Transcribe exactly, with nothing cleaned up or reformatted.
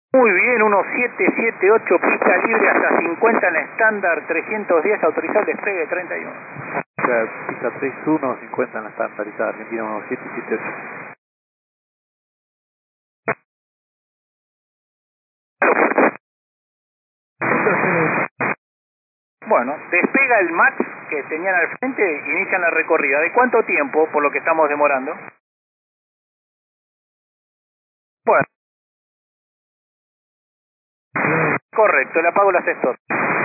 Muy bien, uno siete siete ocho, pista libre hasta cincuenta en la estándar, trescientos diez autorizado el despegue treinta y uno. O sea, pista treinta y uno, cincuenta en la estandarizada, Argentina uno siete siete ocho. Bueno, despega el Max que tenían al frente, inician la recorrida. ¿De cuánto tiempo, por lo que estamos demorando? Bueno, correcto, le apago el asesor.